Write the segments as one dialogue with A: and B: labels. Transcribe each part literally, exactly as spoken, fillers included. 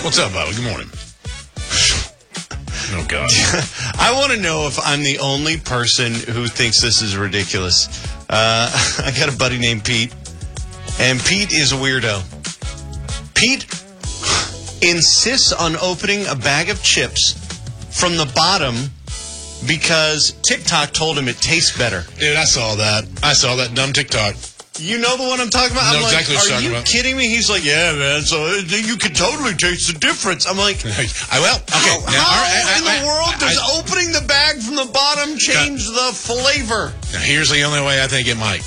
A: What's up, Bubba? Good morning. Oh, God.
B: I want to know if I'm the only person who thinks this is ridiculous. Uh, I got a buddy named Pete, and Pete is a weirdo. Pete insists on opening a bag of chips from the bottom because TikTok told him it tastes better.
A: Dude, I saw that. I saw that dumb TikTok.
B: You know the one I'm talking about?
A: I know
B: I'm like,
A: exactly what you're
B: are
A: talking
B: you
A: about.
B: kidding me? He's like, yeah, man, so you can totally taste the difference. I'm like,
A: I will. Okay.
B: how,
A: Now,
B: how
A: all right, I,
B: in the
A: I,
B: world does
A: I,
B: opening the bag from the bottom change the flavor?
A: Now, here's the only way I think it might.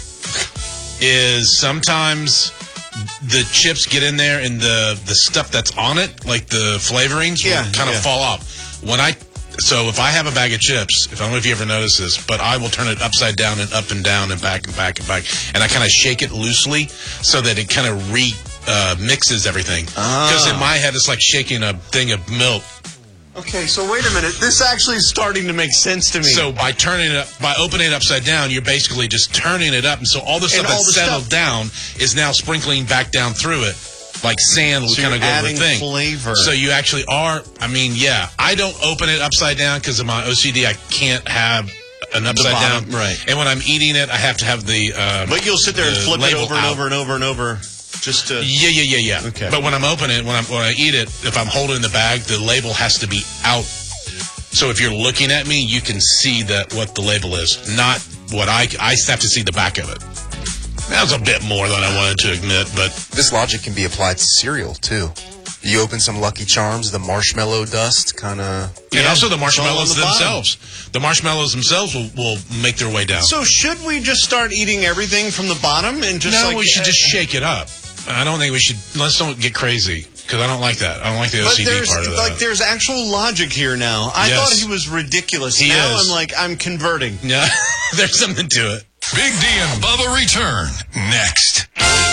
A: Is sometimes the chips get in there and the, the stuff that's on it, like the flavorings,
B: yeah,
A: will kind
B: yeah.
A: of fall off. When I... So if I have a bag of chips, if I don't know if you ever notice this, but I will turn it upside down and up and down and back and back and back, and I kind of shake it loosely so that it kind of re uh, mixes everything. Because
B: oh.
A: in my head, it's like shaking a thing of milk.
B: Okay, so wait a minute. This actually is starting to make sense to me.
A: So by turning it up, by opening it upside down, you're basically just turning it up, and so all the stuff
B: And all
A: that's
B: the
A: settled
B: stuff-
A: down is now sprinkling back down through it. Like sand will
B: So
A: kind of
B: you're
A: go over
B: adding
A: the thing.
B: flavor.
A: So you actually are, I mean, yeah. I don't open it upside down because of my O C D. I can't have an upside
B: bottom,
A: down.
B: right.
A: And when I'm eating it, I have to have the uh,
B: But you'll sit there and
A: the
B: flip it
A: label
B: over and
A: out.
B: over and over and over just to...
A: Yeah, yeah, yeah, yeah.
B: Okay.
A: But when I'm opening it, when, I'm, when I eat it, if I'm holding the bag, the label has to be out. So if you're looking at me, you can see that what the label is, not what I... I have to see the back of it. That was a bit more than I wanted to admit, but...
C: This logic can be applied to cereal, too. You open some Lucky Charms, the marshmallow dust kind of...
A: And
B: Yeah,
A: also the
B: it's all on
A: marshmallows
B: the bottom.
A: themselves. The marshmallows themselves will, will make their way down.
B: So should we just start eating everything from the bottom and just
A: no,
B: like...
A: we should just shake it up. I don't think we should... Let's don't get crazy, because I don't like that. I don't like the O
B: But
A: C D
B: there's,
A: part of that.
B: like, there's actual logic here now. I
A: Yes.
B: thought he was ridiculous.
A: He
B: now
A: is.
B: I'm like, I'm converting.
A: Yeah, there's something to it.
D: Big D and Bubba return next.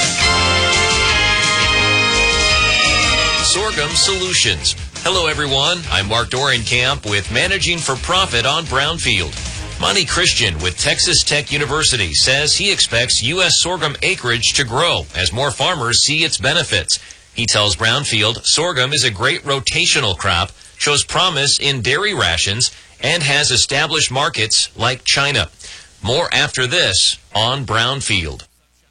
E: Sorghum Solutions. Hello, everyone. I'm Mark Dorenkamp with Managing for Profit on Brownfield. Monty Christian with Texas Tech University says he expects U S sorghum acreage to grow as more farmers see its benefits. He tells Brownfield sorghum is a great rotational crop, shows promise in dairy rations, and has established markets like China. More after this on Brownfield.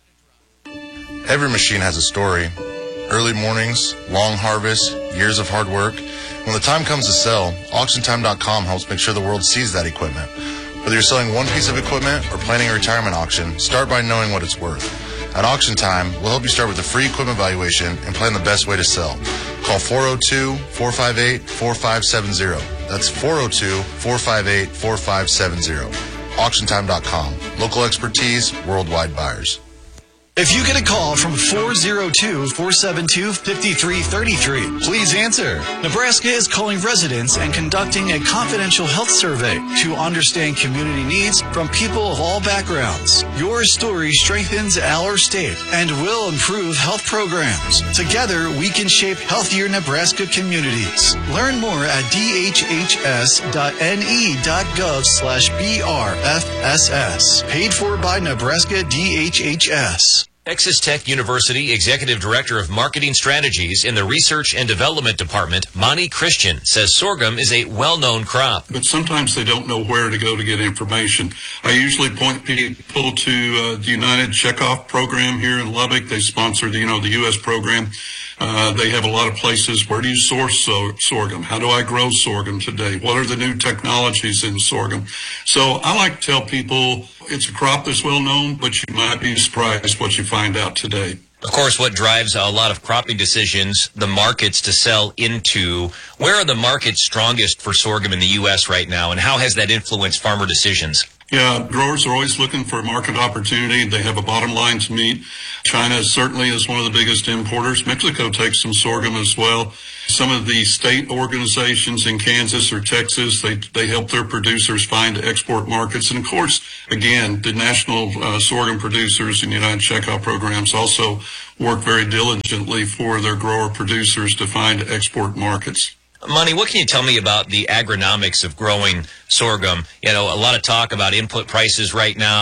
C: Every machine has a story. Early mornings, long harvests, years of hard work. When the time comes to sell, auction time dot com helps make sure the world sees that equipment. Whether you're selling one piece of equipment or planning a retirement auction, start by knowing what it's worth. At Auction Time, we'll help you start with a free equipment valuation and plan the best way to sell. Call four oh two, four five eight, four five seven zero. That's four oh two, four five eight, four five seven zero. auction time dot com. Local expertise, worldwide buyers.
F: If you get a call from four oh two, four seven two, five three three three, please answer. Nebraska is calling residents and conducting a confidential health survey to understand community needs from people of all backgrounds. Your story strengthens our state and will improve health programs. Together, we can shape healthier Nebraska communities. Learn more at d h h s dot n e dot gov slash b r f s s. Paid for by Nebraska D H H S.
E: Texas Tech University Executive Director of Marketing Strategies in the Research and Development Department, Monty Christian, says sorghum is a well-known crop.
G: But sometimes they don't know where to go to get information. I usually point people to uh, the United Checkoff program here in Lubbock. They sponsor the, you know, the U S program. Uh, they have a lot of places. Where do you source so- sorghum? How do I grow sorghum today? What are the new technologies in sorghum? So I like to tell people it's a crop that's well known, but you might be surprised what you find out today.
E: Of course, what drives a lot of cropping decisions, the markets to sell into. Where are the markets strongest for sorghum in the U S right now, and how has that influenced farmer decisions?
G: Yeah, growers are always looking for market opportunity. They have a bottom line to meet. China certainly is one of the biggest importers. Mexico takes some sorghum as well. Some of the state organizations in Kansas or Texas, they they help their producers find export markets. And of course, again, the national uh, sorghum producers in the United Checkoff programs also work very diligently for their grower producers to find export markets.
E: Monty, what can you tell me about the agronomics of growing sorghum? You know, a lot of talk about input prices right now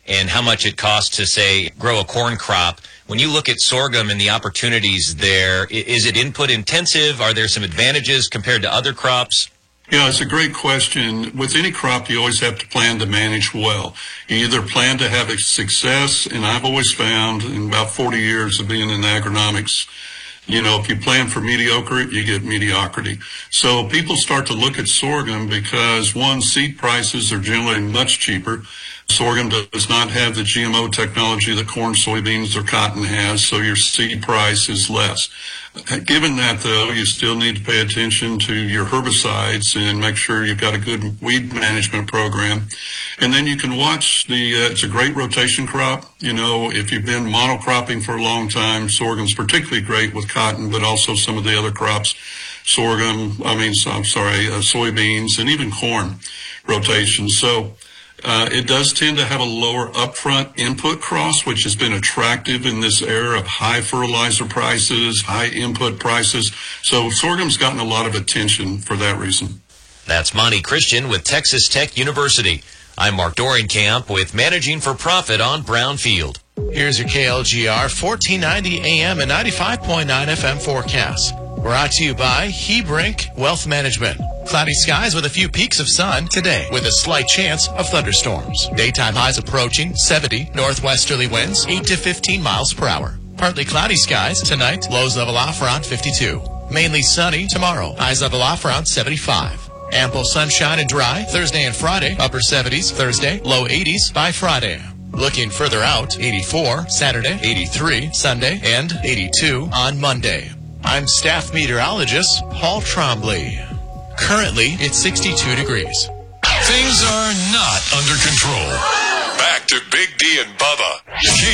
E: and how much it costs to, say, grow a corn crop. When you look at sorghum and the opportunities there, i- is it input intensive? Are there some advantages compared to other crops?
G: Yeah, it's a great question. With any crop, you always have to plan to manage well. You either plan to have a success, and I've always found in about forty years of being in agronomics, you know, if you plan for mediocre, you get mediocrity. So people start to look at sorghum because, one, seed prices are generally much cheaper. Sorghum does not have the G M O technology that corn, soybeans, or cotton has, so your seed price is less. Given that, though, you still need to pay attention to your herbicides and make sure you've got a good weed management program. And then you can watch the, uh, it's a great rotation crop. You know, if you've been monocropping for a long time, sorghum's particularly great with cotton, but also some of the other crops, sorghum, I mean, so, I'm sorry, uh, soybeans, and even corn rotation. So, Uh, it does tend to have a lower upfront input cost, which has been attractive in this era of high fertilizer prices, high input prices. So sorghum's gotten a lot of attention for that reason.
E: That's Monty Christian with Texas Tech University. I'm Mark Dorenkamp with Managing for Profit on Brownfield.
H: Here's your K L G R fourteen ninety A M and ninety-five point nine F M forecast. Brought to you by Hebrink Wealth Management. Cloudy skies with a few peaks of sun today with a slight chance of thunderstorms. Daytime highs approaching seventy, northwesterly winds eight to fifteen miles per hour. Partly cloudy skies tonight, lows level off around fifty-two. Mainly sunny tomorrow, highs level off around seventy-five. Ample sunshine and dry Thursday and Friday, upper seventies Thursday, low eighties by Friday. Looking further out, eighty-four Saturday, eighty-three Sunday, and eighty-two on Monday. I'm staff meteorologist Paul Trombley. Currently, it's sixty-two degrees.
D: Things are not under control. Back to Big D and Bubba. K